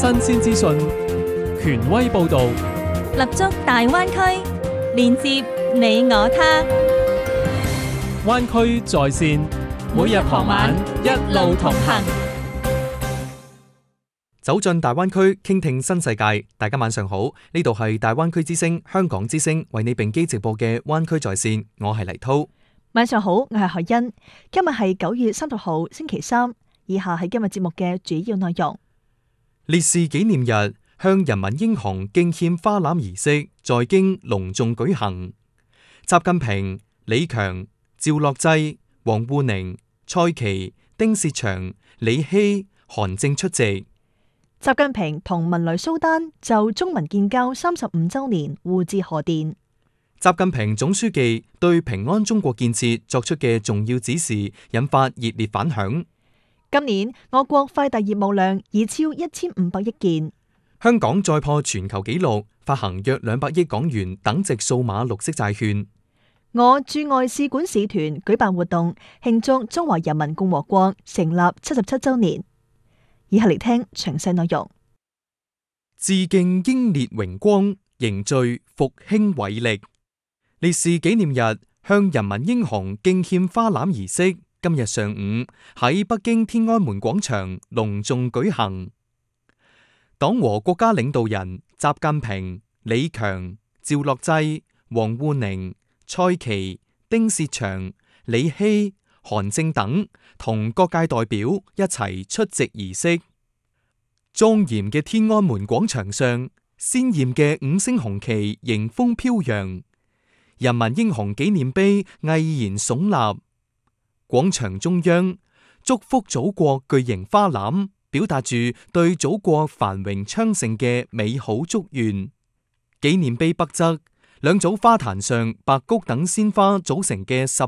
新鮮資訊，權威報導， 立足大灣區，連接你我他。 灣區在線，每日傍晚一路同行。 走進大灣區，傾聽新世界。大家晚上好，呢度係大灣區之聲香港之聲為你並機直播嘅灣區在線，我係黎濤。 晚上好，我係海欣。今日係9月30號星期三，以下係今日節目嘅主要內容。 烈士紀念日向人民英雄敬獻花籃儀式在京隆重舉行，習近平、李強、趙樂際、王滬寧、蔡奇、丁薛祥、李希、韓正出席。 習近平同文萊蘇丹就中文建交35週年互致賀電。 習近平總書記對平安中國建設作出嘅重要指示引發熱烈反響。 今年我國快遞業務量已超1500億件。 香港再破全球紀錄，發行約200億港元等值數碼綠色債券。 我駐外使館使團舉辦活動慶祝中華人民共和國成立77週年。以下嚟聽詳細內容。 致敬英烈榮光，凝聚復興偉力。烈士紀念日向人民英雄敬獻花籃儀式今日上午喺北京天安門廣場隆重舉行。黨和國家領導人習近平、李強、趙樂際、王滬寧、蔡奇、丁薛祥、李希、韓正等同各界代表一齊出席儀式。莊嚴嘅天安門廣場上，鮮艷嘅5星紅旗迎風飄揚，人民英雄紀念碑毅然聳立。廣場中央，祝福祖國巨型花籃表達住對祖國繁榮昌盛嘅美好祝願。紀念碑北側，兩組花壇上白菊等鮮花組成嘅10